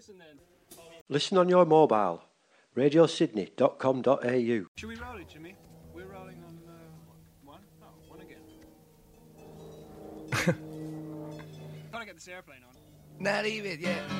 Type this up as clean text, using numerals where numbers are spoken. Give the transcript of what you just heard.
listen then. Listen on your mobile. radiosydney.com.au. Should we roll it, Jimmy? We're rolling on one? Oh, one again. Gotta get this airplane on. Not even, yeah.